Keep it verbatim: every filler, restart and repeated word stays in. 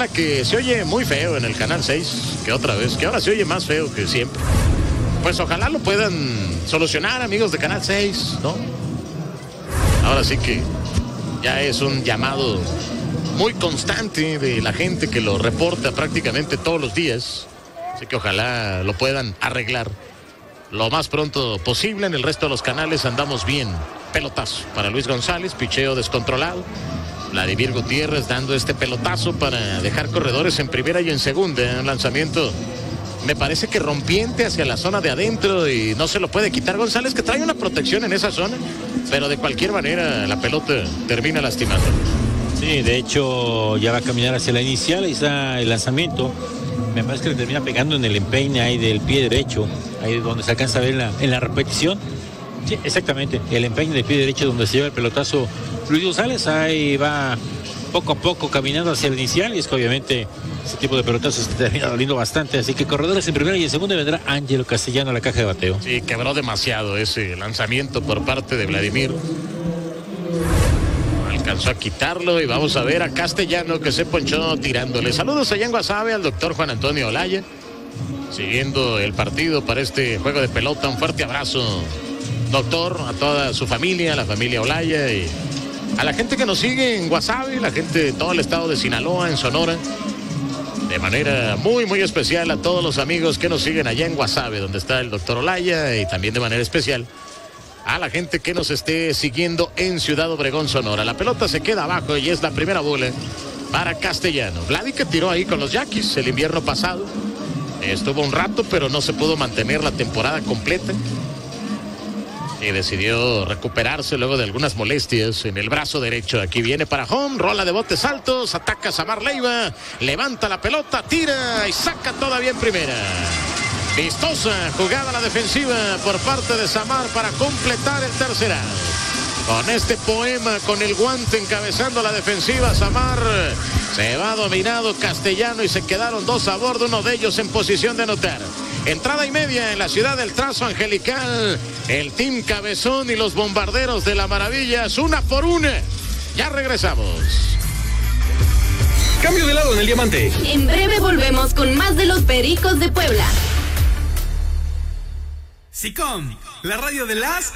rola que se oye muy feo en el Canal seis, que otra vez, que ahora se oye más feo que siempre. Pues ojalá lo puedan solucionar, amigos de Canal seis, ¿no? Ahora sí que ya es un llamado muy constante de la gente que lo reporta prácticamente todos los días. Así que ojalá lo puedan arreglar lo más pronto posible. En el resto de los canales andamos bien. Pelotazo para Luis González, picheo descontrolado. Vladimir Gutiérrez dando este pelotazo para dejar corredores en primera y en segunda. Un lanzamiento, me parece que rompiente hacia la zona de adentro y no se lo puede quitar González, que trae una protección en esa zona, pero de cualquier manera la pelota termina lastimando. Sí, de hecho ya va a caminar hacia la inicial, ahí está el lanzamiento. Me parece que le termina pegando en el empeine ahí del pie derecho, ahí donde se alcanza a ver la, en la repetición. Sí, exactamente, el empeine del pie derecho donde se lleva el pelotazo Luis González. Ahí va poco a poco caminando hacia el inicial, y es que obviamente ese tipo de pelotazos se termina doliendo bastante. Así que corredores en primera y en segunda, vendrá Ángelo Castellano a la caja de bateo. Sí, quebró demasiado ese lanzamiento por parte de Vladimir. Alcanzó a quitarlo y vamos a ver a Castellano, que se ponchó tirándole. Saludos allá en Guasave al doctor Juan Antonio Olaya, siguiendo el partido para este juego de pelota. Un fuerte abrazo, doctor, a toda su familia, a la familia Olaya, y a la gente que nos sigue en Guasave, la gente de todo el estado de Sinaloa, en Sonora. De manera muy, muy especial a todos los amigos que nos siguen allá en Guasave, donde está el doctor Olaya, y también de manera especial a la gente que nos esté siguiendo en Ciudad Obregón, Sonora. La pelota se queda abajo y es la primera bola para Castellano. Vladi, que tiró ahí con los Yaquis el invierno pasado. Estuvo un rato, pero no se pudo mantener la temporada completa. Y decidió recuperarse luego de algunas molestias en el brazo derecho. Aquí viene para home, rola de botes altos, ataca Samar Leiva, levanta la pelota, tira y saca todavía en primera. Vistosa jugada a la defensiva por parte de Samar para completar el tercer out. Con este poema, con el guante encabezando la defensiva, Samar se va dominado Castellano y se quedaron dos a bordo, uno de ellos en posición de anotar. Entrada y media en la ciudad del trazo angelical. El Team Cabezón y los Bombarderos de la Maravillas, una por una. Ya regresamos. Cambio de lado en el diamante. En breve volvemos con más de los Pericos de Puebla. SICOM, la radio de las